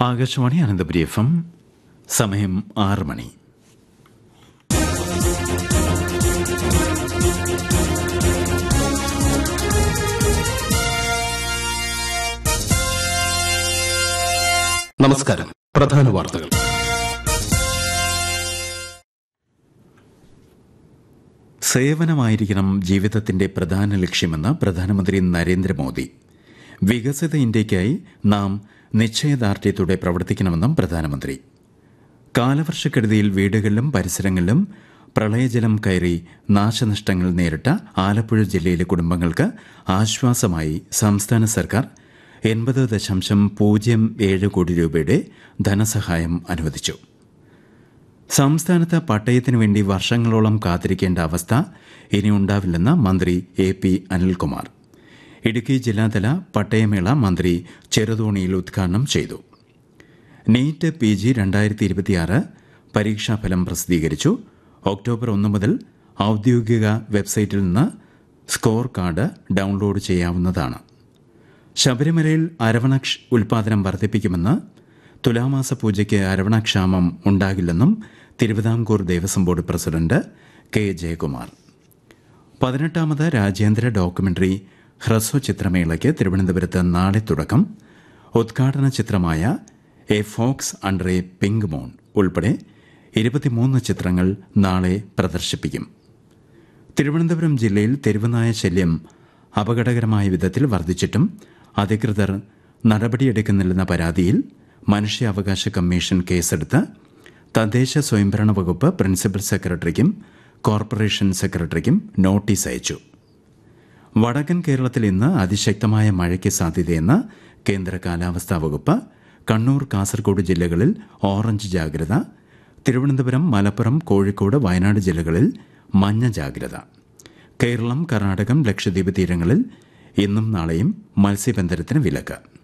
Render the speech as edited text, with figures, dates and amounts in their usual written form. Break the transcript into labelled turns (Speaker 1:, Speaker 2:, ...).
Speaker 1: Akashvani Ananthapuri FM. സമയം 6 മണി.
Speaker 2: നമസ്കാരം. പ്രധാന വാർത്തകൾ.
Speaker 1: സേവനമായിരിക്കണം ജീവിതത്തിന്റെ പ്രധാന ലക്ഷ്യമെന്ന് പ്രധാനമന്ത്രി നരേന്ദ്രമോദി. വികസിത ഇന്ത്യയ്ക്കായി നാം നിശ്ചയദാർഢ്യത്തോടെ പ്രവർത്തിക്കണമെന്നും പ്രധാനമന്ത്രി. കാലവർഷക്കെടുതിയിൽ വീടുകളിലും പരിസരങ്ങളിലും പ്രളയജലം കയറി നാശനഷ്ടങ്ങൾ നേരിട്ട ആലപ്പുഴ ജില്ലയിലെ കുടുംബങ്ങൾക്ക് ആശ്വാസമായി സംസ്ഥാന സർക്കാർ 80.07 കോടി രൂപയുടെ ധനസഹായം അനുവദിച്ചു. സംസ്ഥാനത്ത് പട്ടയത്തിനു വേണ്ടി വർഷങ്ങളോളം കാത്തിരിക്കേണ്ട അവസ്ഥ ഇനിയുണ്ടാവില്ലെന്ന് മന്ത്രി AP അനിൽകുമാർ. ഇടുക്കി ജില്ലാതല പട്ടയമേള മന്ത്രി ചെറുതോണിയിൽ ഉദ്ഘാടനം ചെയ്തു. നീറ്റ് PG 2026 പരീക്ഷാഫലം പ്രസിദ്ധീകരിച്ചു. ഒക്ടോബർ 1 മുതൽ ഔദ്യോഗിക വെബ്സൈറ്റിൽ നിന്ന് സ്കോർ കാർഡ് ഡൗൺലോഡ് ചെയ്യാവുന്നതാണ്. ശബരിമലയിൽ അരവണ ഉൽപാദനം വർദ്ധിപ്പിക്കുമെന്ന്, തുലാമാസ പൂജയ്ക്ക് അരവണക്ഷാമം ഉണ്ടാകില്ലെന്നും Thiruvithamkoor Devaswom board president K. Jayakumar. 18ാമത് രാജ്യാന്തര ഡോക്യുമെന്ററി ഹ്രസ്വ ചിത്രമേളയ്ക്ക് തിരുവനന്തപുരത്ത് നാളെ തുടക്കം. ഉദ്ഘാടന ചിത്രമായ A Fox under A pink moon ഉൾപ്പെടെ 23 ചിത്രങ്ങൾ നാളെ പ്രദർശിപ്പിക്കും. തിരുവനന്തപുരം ജില്ലയിൽ തെരുവുനായ ശല്യം അപകടകരമായ വിധത്തിൽ വർദ്ധിച്ചിട്ടും അധികൃതർ നടപടിയെടുക്കുന്നില്ലെന്ന പരാതിയിൽ മനുഷ്യാവകാശ കമ്മീഷൻ കേസെടുത്ത് തദ്ദേശ സ്വയംഭരണ വകുപ്പ് പ്രിൻസിപ്പൽ സെക്രട്ടറിക്കും കോർപ്പറേഷൻ സെക്രട്ടറിക്കും നോട്ടീസ് അയച്ചു. വടക്കൻ കേരളത്തിൽ ഇന്ന് അതിശക്തമായ മഴയ്ക്ക് സാധ്യതയെന്ന് കേന്ദ്ര കാലാവസ്ഥാ വകുപ്പ്. കണ്ണൂർ, കാസർഗോഡ് ജില്ലകളിൽ ഓറഞ്ച് ജാഗ്രത. തിരുവനന്തപുരം, മലപ്പുറം, കോഴിക്കോട്, വയനാട് ജില്ലകളിൽ മഞ്ഞ ജാഗ്രത. കേരളം, കർണാടകം, ലക്ഷദ്വീപ് തീരങ്ങളിൽ ഇന്നും നാളെയും മത്സ്യബന്ധനത്തിന് വിലക്ക്.